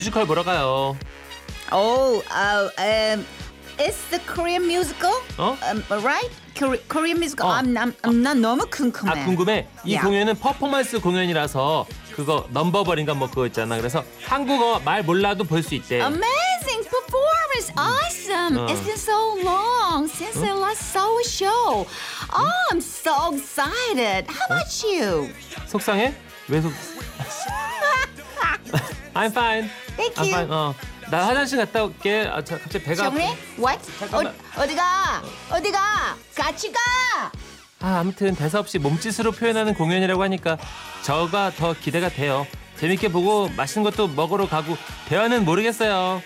뮤지컬 보러 가요. Oh, it's the Korean musical, right? Korean musical. 난 너무 궁금해. 아 궁금해. 이 야. 공연은 퍼포먼스 공연이라서 그거 넘버버린가 뭐 그거 있잖아. 그래서 한국어 말 몰라도 볼 수 있대. Amazing performance, awesome. It's been so long since I last saw a show. Oh, I'm so excited. How about you? 속상해? 왜 속? I'm fine. Thank I'm you. fine. 나 화장실 갔다 올게. 갑자기 배가 아파. 정리? What? 잠깐만. 어디가? 같이 가. 아무튼 대사 없이 몸짓으로 표현하는 공연이라고 하니까 저가 더 기대가 돼요. 재밌게 보고 맛있는 것도 먹으러 가고 대화는 모르겠어요.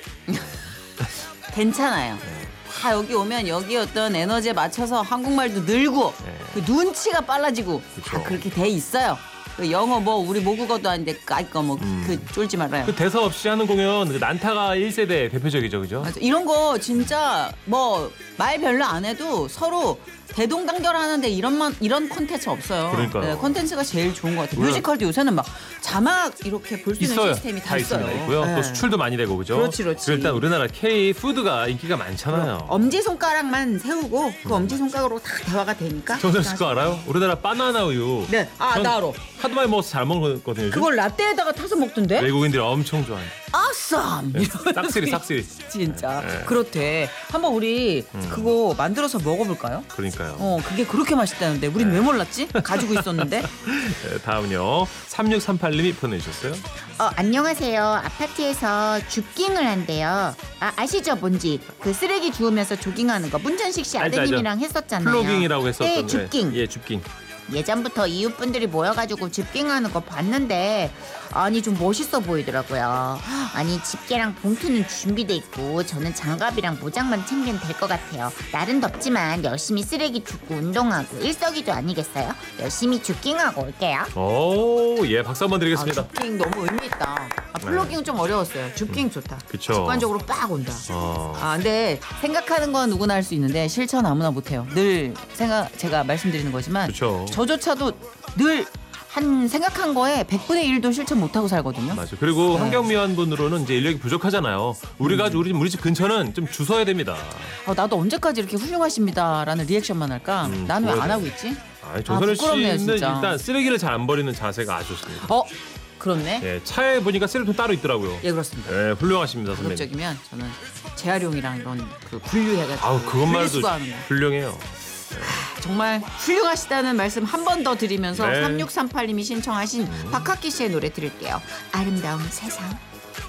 괜찮아요. 다 여기 오면 여기 어떤 에너지에 맞춰서 한국말도 늘고 그 눈치가 빨라지고 다 그쵸. 그렇게 돼 있어요. 그 영어 뭐 우리 모국어도 아닌데 까이거 뭐 그 쫄지 말아요. 그 대사 없이 하는 공연 그 난타가 1세대 대표적이죠, 그죠? 맞아. 이런 거 진짜 뭐 말 별로 안 해도 서로 대동단결하는데 이런 콘텐츠 없어요. 그러니까요. 콘텐츠가 제일 좋은 것 같아요. 물론- 뮤지컬도 요새는 막 자막 이렇게 볼 수 있는 있어요. 시스템이 다 다 있어요. 있습니다. 있고요. 네. 또 수출도 많이 되고 그죠? 그렇지. 그리고 일단 우리나라 K 푸드가 인기가 많잖아요. 엄지 손가락만 세우고 그 엄지 손가락으로 다 대화가 되니까. 정선 씨 그거 알아요? 우리나라 바나나 우유. 네. 전 나 알아. 하도 많이 먹어서 잘 먹거든요. 요즘. 그걸 라떼에다가 타서 먹던데? 외국인들이 엄청 좋아해. awesome. 싹쓸이. 진짜 네. 그렇대. 한번 우리 그거 만들어서 먹어볼까요? 그러니까요. 그게 그렇게 맛있다는데 우린 왜 몰랐지? 가지고 있었는데. 네, 다음은요. 3638님이 보내주셨어요. 안녕하세요. 아파트에서 줍깅을 한대요. 아시죠? 뭔지. 그 쓰레기 주우면서 조깅하는 거. 문전식 씨 알죠, 아드님이랑 했었잖아요. 플로깅이라고 했었던 네, 줍깅. 예, 줍깅. 예전부터 이웃분들이 모여가지고 줍깅하는 거 봤는데 아니 좀 멋있어 보이더라고요. 아니 집게랑 봉투는 준비돼 있고 저는 장갑이랑 모장만 챙기면 될 것 같아요. 날은 덥지만 열심히 쓰레기 줍고 운동하고 일석이조 아니겠어요? 열심히 줍깅하고 올게요. 오, 예, 박수 한번 드리겠습니다. 줍깅 너무 의미 있다. 플로깅은 좀 어려웠어요. 줍깅 좋다. 그쵸. 직관적으로 빡 온다. 어. 근데 생각하는 건 누구나 할 수 있는데 실천 아무나 못해요. 늘 제가 말씀드리는 거지만 그쵸. 저조차도 늘 한 생각한 거에 100분의 1도 실천 못하고 살거든요. 맞아요. 그리고 네. 환경미화분으로는 이제 인력이 부족하잖아요. 우리 집 근처는 좀 주워야 됩니다. 나도 언제까지 이렇게 훌륭하십니다라는 리액션만 할까? 난 왜 안 보여줘요. 하고 있지? 정선우 부끄럽네요, 씨는 진짜. 일단 쓰레기를 잘 안 버리는 자세가 아주 좋습니다. 그렇네. 예, 차에 보니까 쓰레기통 따로 있더라고요. 예, 그렇습니다. 예, 훌륭하십니다, 선배님. 가급적이면 저는 재활용이랑 이런 그 분류해가지고 아우, 그것만 해도 분리수거하는 거. 훌륭해요. 정말 훌륭하시다는 말씀 한 번 더 드리면서 네. 3638님이 신청하신 박학기 씨의 노래 들을게요. 아름다운 세상.